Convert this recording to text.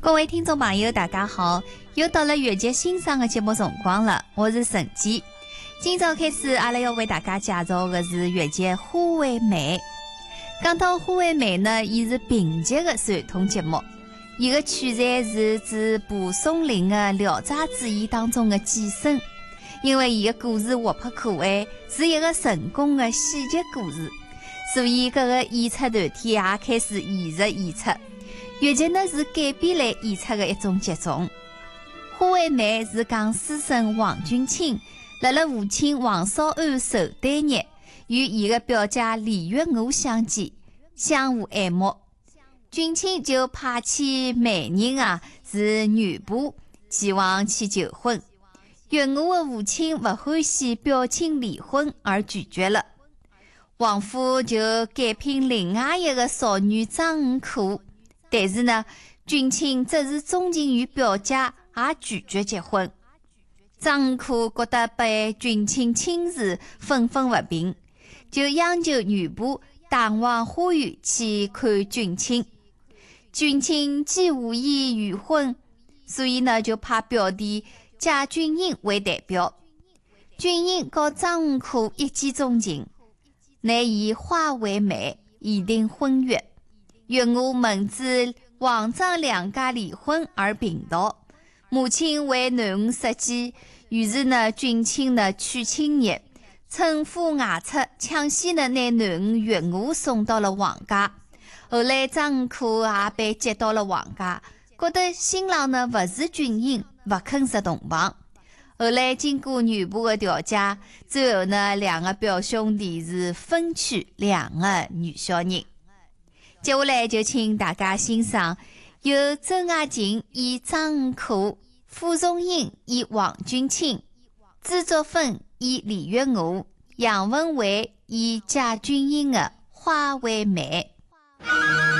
各位听众朋友大家好，又到了越剧欣赏的节目辰光了，我是陈姬。今朝开始阿拉要为大家介绍的是越剧《花为媒》。讲到《花为媒》呢，伊是评剧的传统节目，伊个取材是自蒲松龄的《聊斋志异》当中的寄生，因为伊个故事活泼可爱，是一个成功的喜剧故事，所以搿个演出团体也开始沿着演出。越剧呢是改编来演出的一种剧种。《花为媒》是讲书生王君清辣辣父亲王少安寿诞日与伊的表姐李月娥相见，相互爱慕。君清就派遣媒人是女仆前往去求婚。月娥的父亲不欢喜表亲离婚而拒绝了，王夫就改聘另外一个少女张五可。但是呢，君清只是钟情于表姐，也拒绝结婚。张五可觉得被君清轻视，愤愤不平，就央求女仆带往花园去看君清。君清既无意与婚，所以呢就派表弟贾君英为代表。君英和张五可一见钟情，乃以花为媒，议定婚约。月娥明知王张两家离婚而病倒，母亲为囡恩设计，于是呢，君清的娶亲日，趁夫外出，抢先的拿囡恩月娥送到了王家。后来张五可也被接到了王家，觉得新郎呢不是君英，不肯入洞房。后来经过女仆的调解，最后呢，两个表兄弟是分娶两个女小人。接下来就请大家欣赏由周亚勤演张五可、傅松英演王君清、朱作芬演李月娥、杨文慧演贾君英的《花为媒》。